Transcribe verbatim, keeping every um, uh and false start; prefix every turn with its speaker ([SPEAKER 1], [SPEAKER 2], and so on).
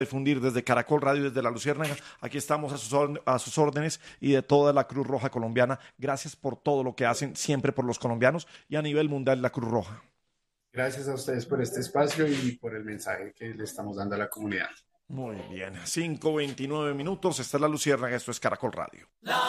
[SPEAKER 1] difundir desde Caracol Radio, desde La Luciérnaga. Aquí estamos a sus, a sus órdenes y de toda la Cruz Roja colombiana. Gracias por todo lo que hacen siempre por los colombianos y a nivel mundial la Cruz Roja.
[SPEAKER 2] Gracias a ustedes por este espacio y por el mensaje que le estamos dando a la comunidad.
[SPEAKER 1] Muy bien, cinco veintinueve minutos, esta es La Luciérnaga, esto es Caracol Radio. La